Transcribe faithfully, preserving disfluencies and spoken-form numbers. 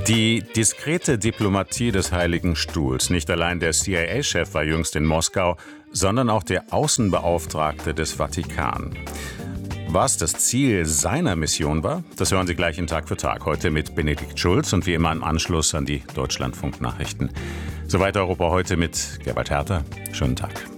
Die diskrete Diplomatie des Heiligen Stuhls. Nicht allein der C I A-Chef war jüngst in Moskau, sondern auch der Außenbeauftragte des Vatikan. Was das Ziel seiner Mission war, das hören Sie gleich in Tag für Tag. Heute mit Benedikt Schulz und wie immer im Anschluss an die Deutschlandfunk-Nachrichten. Soweit Europa heute mit Gerald Herter. Schönen Tag.